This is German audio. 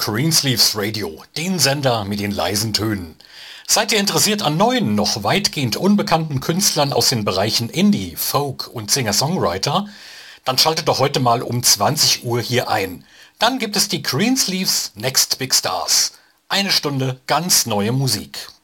Greensleeves Radio, den Sender mit den leisen Tönen. Seid ihr interessiert an neuen, noch weitgehend unbekannten Künstlern aus den Bereichen Indie, Folk und Singer-Songwriter? Dann schaltet doch heute mal um 20 Uhr hier ein. Dann gibt es die Greensleeves Next Big Stars. Eine Stunde ganz neue Musik.